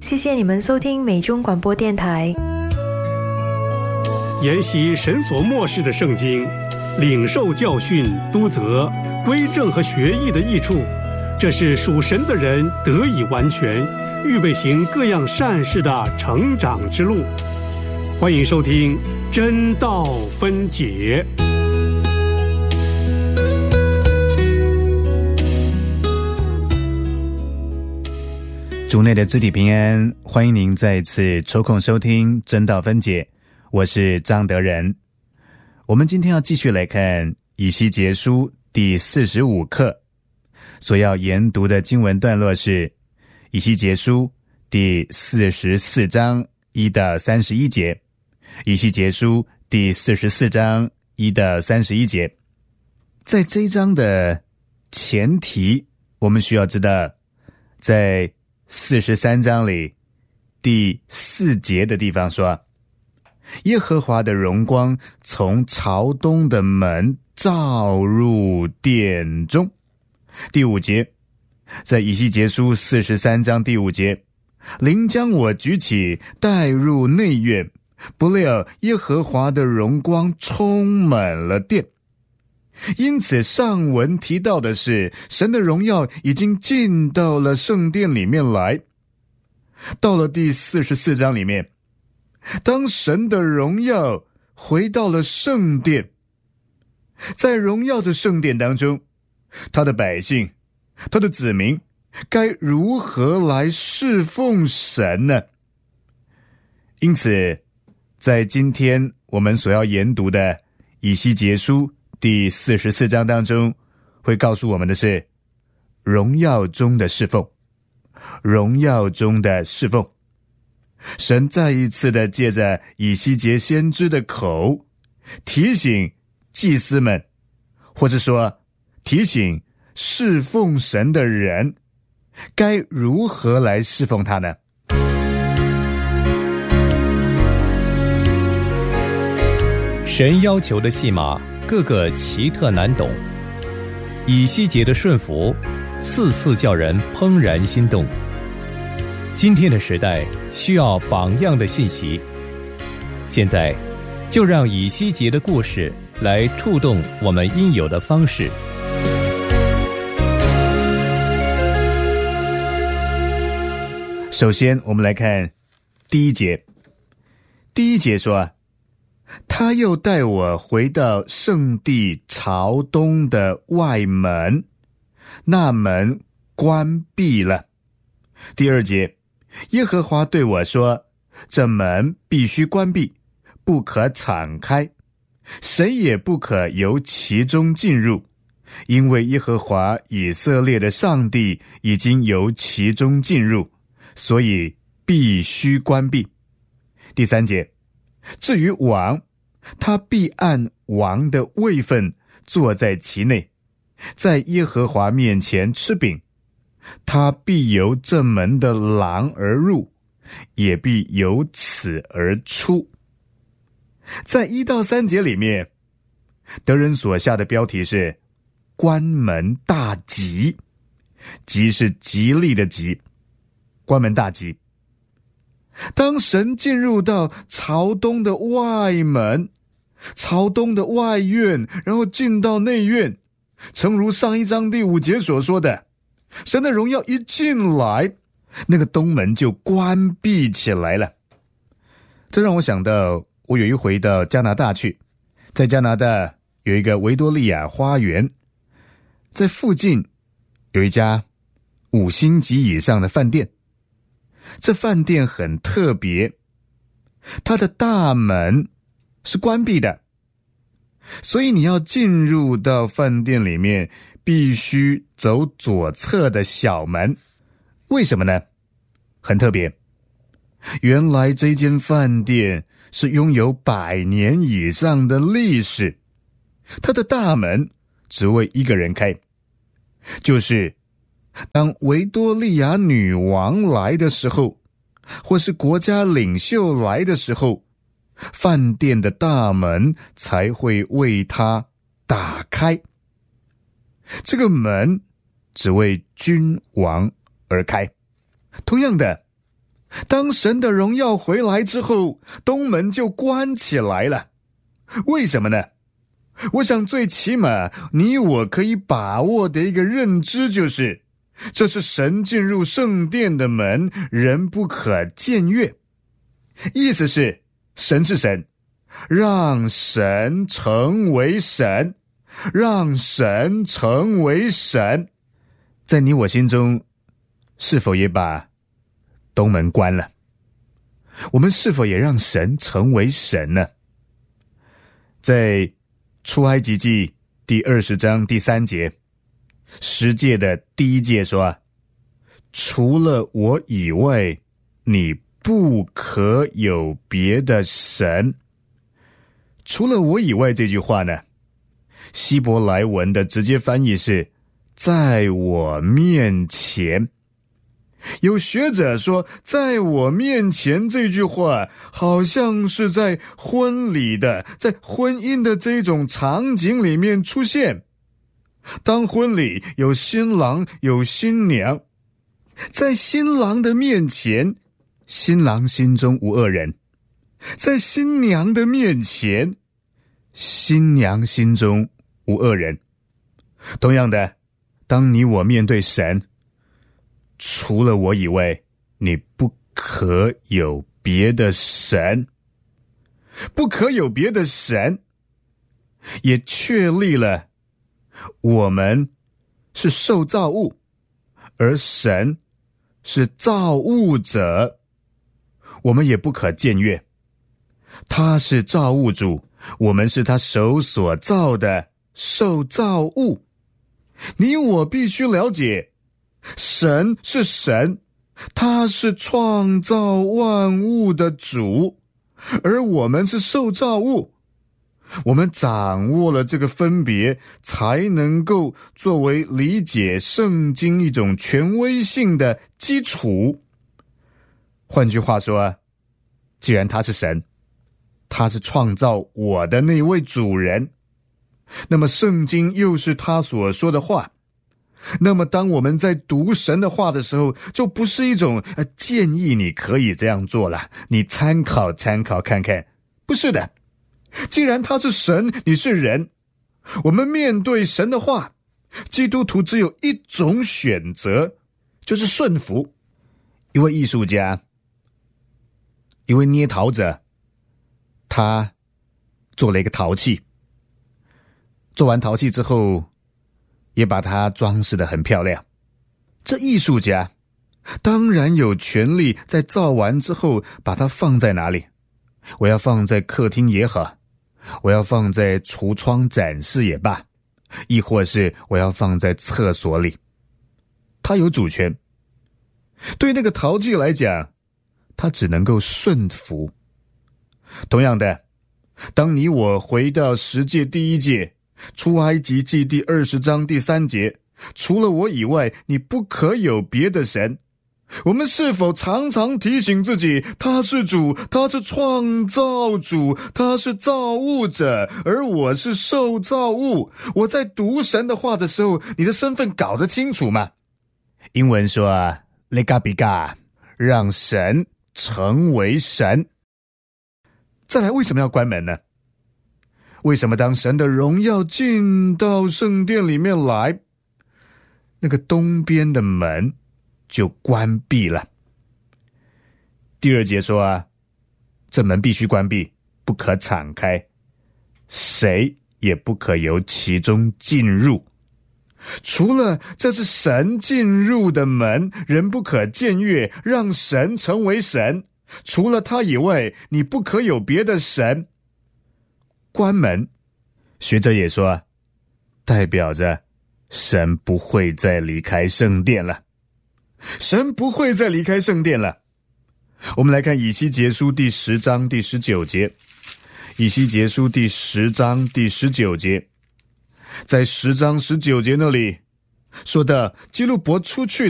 谢谢你们收听美中广播电台。 研习神所默示的圣经，领受教训、督责、归正和学艺的益处，这是属神的人得以完全，预备行各样善事的成长之路。欢迎收听真道分解。 主内的肢体平安，欢迎您再一次抽空收听真道分解，我是张德仁。我们今天要继续来看以西结书第45课，所要研读的经文段落是以西结书第44章1到31节，以西结书第44章1到31节。在这一章的前提，我们需要知道，在43章里第4节的地方说，耶和华的荣光从朝东的门照入殿中。第5节，在以西结书43章第5节，灵将我举起带入内院，不料耶和华的荣光充满了殿。因此上文提到的是，神的荣耀已经进到了圣殿里面来。到了第44章里面，当神的荣耀回到了圣殿，在荣耀的圣殿当中，他的百姓，他的子民该如何来侍奉神呢？因此在今天我们所要研读的以西结书第44章当中，会告诉我们的是荣耀中的侍奉。荣耀中的侍奉，神再一次的借着以西结先知的口提醒祭司们，或是说提醒侍奉神的人该如何来侍奉他呢？ 神要求的戏码个个奇特难懂，以西结的顺服次次叫人怦然心动。今天的时代需要榜样的信息，现在就让以西结的故事来触动我们应有的方式。 首先我们来看第1节。第1节说，他又带我回到圣地朝东的外门，那门关闭了。第2节，耶和华对我说，这门必须关闭，不可敞开，谁也不可由其中进入，因为耶和华以色列的上帝已经由其中进入，所以必须关闭。第3节，至于王，他必按王的位分坐在其内，在耶和华面前吃饼，他必由这门的廊而入，也必由此而出。在1到3节里面，德仁所下的标题是关门大吉，吉是吉利的吉，关门大吉。当神进入到朝东的外门，朝东的外院，然后进到内院，诚如上一章第5节所说的，神的荣耀一进来，那个东门就关闭起来了。这让我想到，我有一回到加拿大去，在加拿大有一个维多利亚花园，在附近有一家5星级以上的饭店。这饭店很特别，它的大门是关闭的，所以你要进入到饭店里面，必须走左侧的小门。为什么呢？很特别，原来这间饭店是拥有100年以上的历史，它的大门只为一个人开，就是当维多利亚女王来的时候，或是国家领袖来的时候，饭店的大门才会为她打开。这个门只为君王而开。同样的， 当神的荣耀回来之后，东门就关起来了。为什么呢？我想最起码你我可以把握的一个认知就是，这是神进入圣殿的门，人不可僭越。意思是，神是神，让神成为神，让神成为神。在你我心中，是否也把东门关了？我们是否也让神成为神呢？在出埃及记第20章第3节，10诫的第1诫说，除了我以外，你不可有别的神。除了我以外这句话呢，希伯来文的直接翻译是在我面前。有学者说，在我面前这句话好像是在婚礼的，在婚姻的这种场景里面出现。当婚礼有新郎有新娘，在新郎的面前，新郎心中无恶人；在新娘的面前，新娘心中无恶人。同样的，当你我面对神，除了我以外，你不可有别的神。不可有别的神，也确立了我们是受造物，而神是造物者，我们也不可僭越。他是造物主，我们是他手所造的受造物。你我必须了解，神是神，他是创造万物的主，而我们是受造物。我们掌握了这个分别，才能够作为理解圣经一种权威性的基础。换句话说，既然他是神，他是创造我的那位主人，那么圣经又是他所说的话，那么当我们在读神的话的时候，就不是一种建议你可以这样做了，你参考参考看看。不是的，既然他是神，你是人，我们面对神的话，基督徒只有一种选择，就是顺服。一位艺术家，一位捏陶者，他做了一个陶器，做完陶器之后也把它装饰得很漂亮。这艺术家当然有权利在造完之后把它放在哪里，我要放在客厅也好，我要放在橱窗展示也罢，亦或是我要放在厕所里，他有主权。对那个陶器来讲，他只能够顺服。同样的，当你我回到10诫第1诫，出埃及记第20章第3节，除了我以外，你不可有别的神。我们是否常常提醒自己，他是主，他是创造主，他是造物者，而我是受造物。我在读神的话的时候，你的身份搞得清楚吗？英文说Legabiga， 让神成为神。再来，为什么要关门呢？为什么当神的荣耀进到圣殿里面来，那个东边的门就关闭了？第2节说这门必须关闭，不可敞开，谁也不可由其中进入。除了这是神进入的门，人不可僭越，让神成为神。除了他以外，你不可有别的神。关门，学者也说，代表着神不会再离开圣殿了。神不会再离开圣殿了。我们来看以西结书第10章第19节。以西结书第10章第19节，在10章19节那里说的，基路伯出去